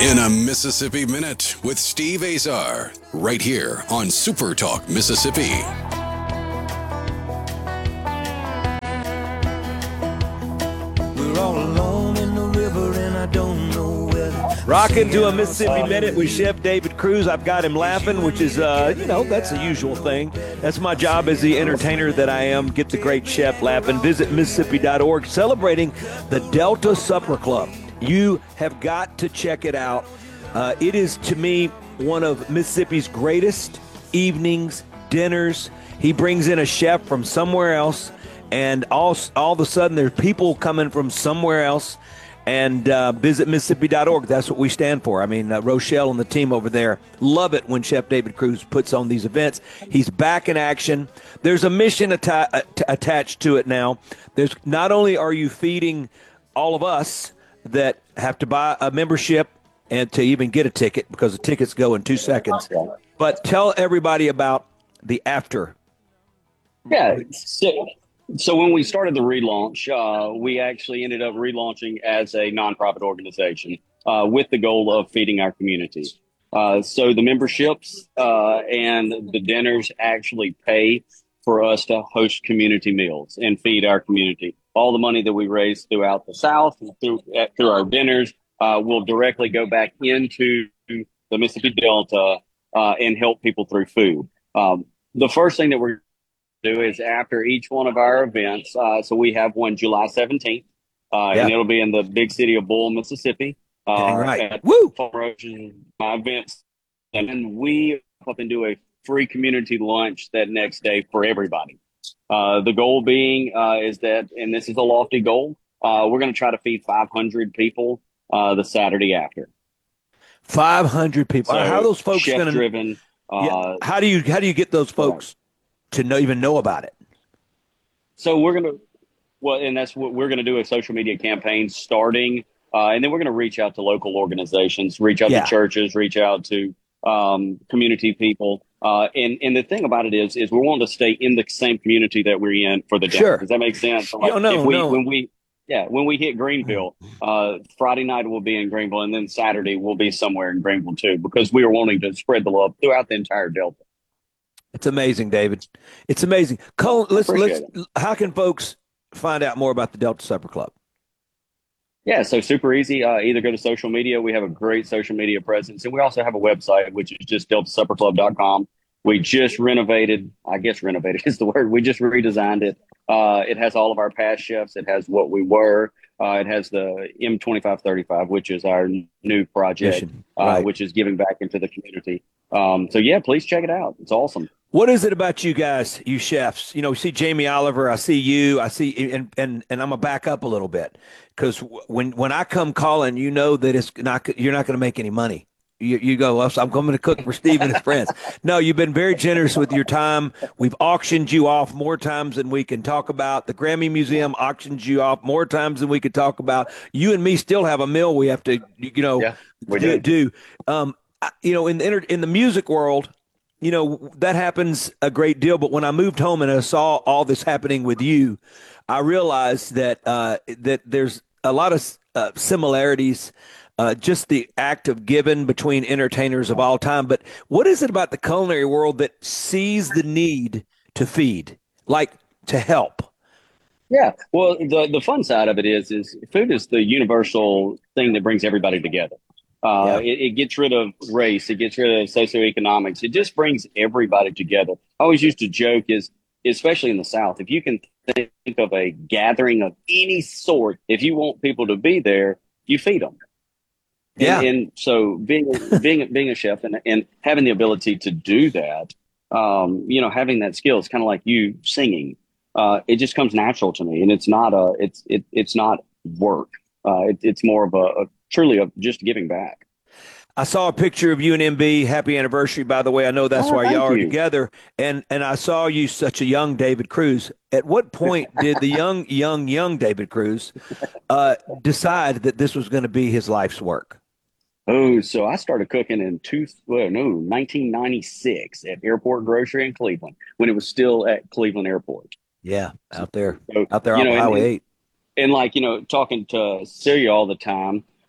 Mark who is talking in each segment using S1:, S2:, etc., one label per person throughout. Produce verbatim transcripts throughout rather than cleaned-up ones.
S1: In a Mississippi Minute with Steve Azar, right here on Super Talk Mississippi.
S2: We're all alone in the river and I don't know where.
S3: Rocking to a Mississippi Minute with Chef David Cruz. I've got him laughing, which is, uh, you know, that's the usual thing. That's my job as the entertainer that I am. Get the great chef laughing. Visit Mississippi dot org, celebrating the Delta Supper Club. You have got to check it out. Uh, it is, to me, one of Mississippi's greatest evenings, dinners. He brings in a chef from somewhere else, and all, all of a sudden there's people coming from somewhere else. And uh, visit Mississippi dot org. That's what we stand for. I mean, uh, Rochelle and the team over there love it when Chef David Cruz puts on these events. He's back in action. There's a mission atta- att- attached to it now. There's not only are you feeding all of us that have to buy a membership and to even get a ticket, because the tickets go in two seconds. But tell everybody about the after.
S4: Yeah. So, so when we started the relaunch, uh, we actually ended up relaunching as a nonprofit organization uh, with the goal of feeding our community. Uh, so the memberships uh, and the dinners actually pay for us to host community meals and feed our community. All the money that we raise throughout the South and through, through our dinners Uh, will directly go back into the Mississippi Delta uh, and help people through food. Um, the first thing that we're going to do is after each one of our events, uh, so we have one July seventeenth, uh,
S3: Yeah.
S4: and it'll be in the big city of Bull, Mississippi. Uh,
S3: Dang right.
S4: At
S3: Woo!
S4: Farm Ocean events. And then we up and do a free community lunch that next day for everybody. Uh, the goal being uh, is that, and this is a lofty goal, uh, we're going to try to feed five hundred people Uh, the Saturday after.
S3: five hundred people.
S4: So,
S3: how are those folks
S4: chef
S3: going to?
S4: driven? Uh,
S3: Yeah. How do you how do you get those folks to know even know about it?
S4: So we're gonna well, and that's what we're gonna do a social media campaign starting, uh, and then we're gonna reach out to local organizations, reach out
S3: Yeah.
S4: to churches, reach out to um, community people. Uh, and and the thing about it is, is we're wanting to stay in the same community that we're in for the day.
S3: Sure.
S4: Does that make sense? So, like,
S3: Yeah, no,
S4: if we,
S3: no.
S4: When we Yeah, when we hit Greenville, uh, Friday night we'll be in Greenville, and then Saturday we'll be somewhere in Greenville too, because we are wanting to spread the love throughout the entire Delta.
S3: It's amazing, David. It's amazing. Cole, let's let's.
S4: Appreciate
S3: How can folks find out more about the Delta Supper Club?
S4: Yeah, so super easy. Uh, either go to social media. We have a great social media presence, and we also have a website, which is just delta supper club dot com. We just renovated, I guess renovated is the word. We just redesigned it. Uh, it has all of our past chefs. It has what we were. Uh, it has the M twenty-five thirty-five, which is our new project,
S3: Mission.
S4: uh,
S3: Right.
S4: which is giving back into the community. Um, so, yeah, please check it out. It's awesome.
S3: What is it about you guys, you chefs? You know, we see Jamie Oliver. I see you. I see, and and and I'm gonna back up a little bit, because when when I come calling, you know that it's not. You're not going to make any money. You, you go, well, so I'm going to cook for Steve and his friends. No, you've been very generous with your time. We've auctioned you off more times than we can talk about. The Grammy Museum auctions you off more times than we could talk about. You and me still have a meal we have to, you know,
S4: Yeah, we
S3: do.
S4: do.
S3: do. Um, I- you know, in the inter- in the music world, you know, that happens a great deal. But when I moved home and I saw all this happening with you, I realized that uh, that there's a lot of uh, similarities. Uh, just the act of giving between entertainers of all time. But what is it about the culinary world that sees the need to feed, like to help?
S4: Yeah. Well, the, the fun side of it is, is food is the universal thing that brings everybody together. Uh,
S3: Yeah.
S4: it, it gets rid of race. It gets rid of socioeconomics. It just brings everybody together. I always used to joke is, especially in the South, if you can think of a gathering of any sort, if you want people to be there, you feed them.
S3: Yeah.
S4: And, and so being being being a chef and, and having the ability to do that, um, you know, having that skill, it's kind of like you singing. Uh, it just comes natural to me, and it's not a it's it it's not work. Uh, it, it's more of a, a truly of just giving back.
S3: I saw a picture of you and M B. Happy anniversary, by the way. I know that's
S4: Oh,
S3: why
S4: thank
S3: y'all are
S4: you.
S3: together. And and I saw you such a young David Cruz. At what point did the young, young, young David Cruz uh, decide that this was going to be his life's work?
S4: Oh, so I started cooking in two, well, no, nineteen ninety-six at Airport Grocery in Cleveland when it was still at Cleveland Airport.
S3: Yeah, out there,
S4: So,
S3: out there
S4: you
S3: off
S4: know, and-
S3: Highway
S4: and-
S3: eight.
S4: And like, you know, talking to Celia all the time,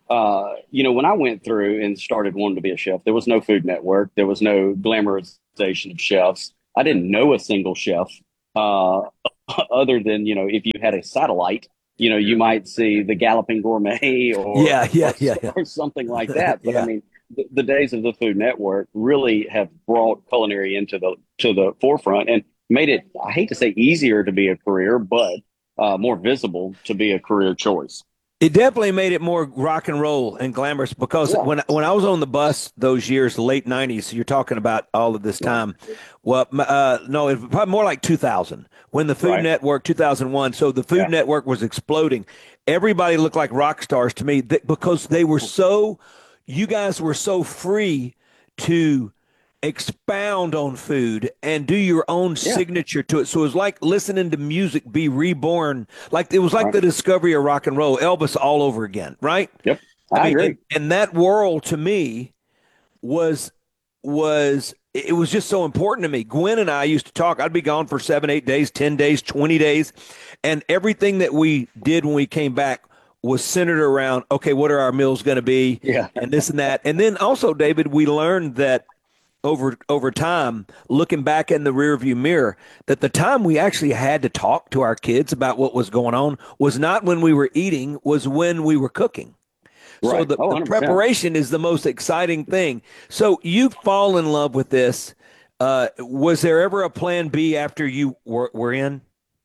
S4: uh, you know, when I went through and started wanting to be a chef, there was no Food Network. There was no glamorization of chefs. I didn't know a single chef, uh, other than, you know, if you had a satellite, you know, you might see the Galloping Gourmet or,
S3: yeah, yeah,
S4: or,
S3: yeah, yeah.
S4: or something like that. But
S3: yeah.
S4: I mean, the, the days of the Food Network really have brought culinary into the to the forefront and made it, I hate to say easier to be a career, but uh, more visible to be a career choice.
S3: It definitely made it more rock and roll and glamorous because
S4: Yeah.
S3: when when I was on the bus those years, the late nineties, you're talking about all of this time. Well, uh, no, it was probably more like two thousand when the Food
S4: Right.
S3: Network, two thousand one. So the Food
S4: Yeah.
S3: Network was exploding. Everybody looked like rock stars to me th- because they were so, you guys were so free to expound on food and do your own
S4: Yeah.
S3: signature to it. So it was like listening to music be reborn. Like it was like
S4: Right.
S3: the discovery of rock and roll, Elvis all over again, right?
S4: Yep. I, agree.
S3: And, and that world to me was was it was just so important to me. Gwen and I used to talk. I'd be gone for seven, eight days, ten days, twenty days, and everything that we did when we came back was centered around, okay, what are our meals going to be?
S4: Yeah.
S3: And this and that. And then also, David, we learned that over over time, looking back in the rearview mirror, that the time we actually had to talk to our kids about what was going on was not when we were eating, was when we were cooking. So
S4: Right.
S3: the,
S4: Oh,
S3: the
S4: one hundred percent.
S3: preparation is the most exciting thing. So you fall in love with this. Uh, was there ever a plan B after you were, were in?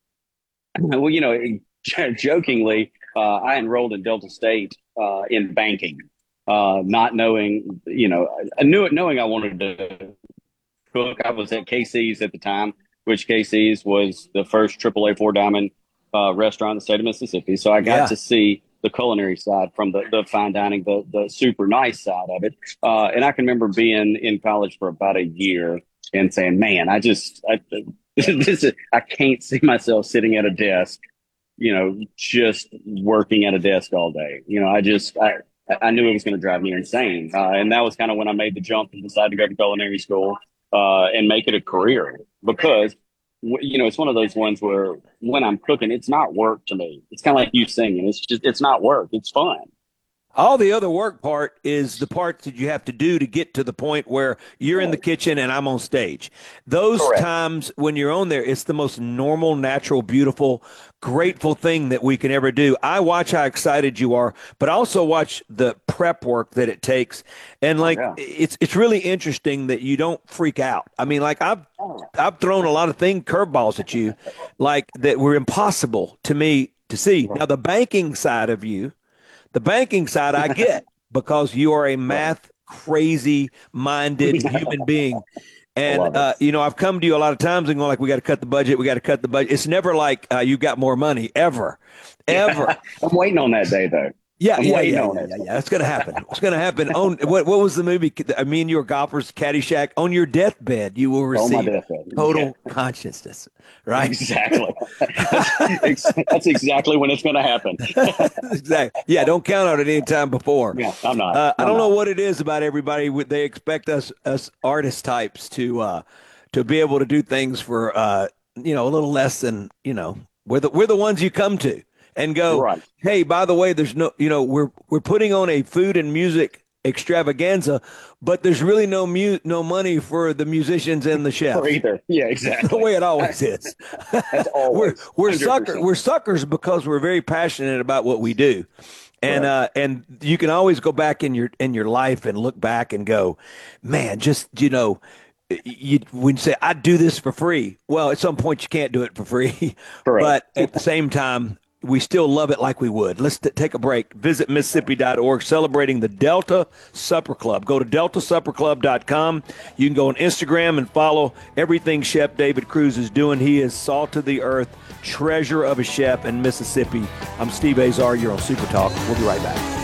S4: Well, you know, jokingly, uh, I enrolled in Delta State uh, in banking, uh, not knowing, you know, I knew it, knowing I wanted to cook. I was at K C's at the time, which K C's was the first triple A four diamond uh, restaurant in the state of Mississippi. So I got
S3: Yeah.
S4: to see the culinary side from the, the fine dining, the, the super nice side of it. Uh, and I can remember being in college for about a year and saying, man, I just, I, this is, I can't see myself sitting at a desk, you know, just working at a desk all day. You know, I just, I, I knew it was going to drive me insane. Uh, and that was kind of when I made the jump and decided to go to culinary school uh, and make it a career because, you know, it's one of those ones where when I'm cooking, it's not work to me. It's kind of like you singing. It's just, it's not work. It's fun.
S3: All the other work part is the part that you have to do to get to the point where you're in the kitchen and I'm on stage. Those
S4: Correct.
S3: times when you're on there, it's the most normal, natural, beautiful, grateful thing that we can ever do. I watch how excited you are, but I also watch the prep work that it takes. And like,
S4: Yeah.
S3: it's, it's really interesting that you don't freak out. I mean, like I've, I've thrown a lot of thing curveballs at you, like that were impossible to me to see. Now the banking side of you, The banking side I get because you are a math crazy minded human being. And,
S4: love it.
S3: uh, you know, I've come to you a lot of times and go like, we got to cut the budget. We got to cut the budget. It's never like uh, you got more money ever, ever.
S4: I'm waiting on that day, though.
S3: Yeah,
S4: I'm
S3: yeah,
S4: waiting
S3: yeah,
S4: on
S3: yeah,
S4: it.
S3: yeah, yeah. It's gonna happen. It's gonna happen. On what? What was the movie? I mean, you were golfers, Caddyshack. On your deathbed, you will
S4: On my
S3: receive
S4: deathbed.
S3: total consciousness. Right?
S4: Exactly. that's, that's exactly when it's going to happen.
S3: Exactly. Yeah. Don't count on it any time before.
S4: Yeah, I'm not.
S3: Uh, I
S4: I'm
S3: don't
S4: not.
S3: know what it is about everybody. They expect us, us artist types, to uh, to be able to do things for uh, you know, a little less than, you know, we're the we're the ones you come to and go,
S4: Right.
S3: hey, by the way, there's no, you know, we're we're putting on a food and music extravaganza, but there's really no mu- no money for the musicians and the chefs.
S4: Or either. Yeah,
S3: The
S4: exactly.
S3: way it always is.
S4: That's
S3: we're
S4: always.
S3: we're
S4: one hundred
S3: suckers.
S4: percent.
S3: We're suckers because we're very passionate about what we do, and uh, and you can always go back in your in your life and look back and go, man, just you know, you when you say I do this for free. Well, at some point you can't do it for free,
S4: Correct.
S3: but at the same time, we still love it like we would. Let's t- take a break. Visit Mississippi dot org, celebrating the Delta Supper Club. Go to delta supper club dot com. You can go on Instagram and follow everything Chef David Cruz is doing. He is salt of the earth, treasure of a chef in Mississippi. I'm Steve Azar. You're on Super Talk. We'll be right back.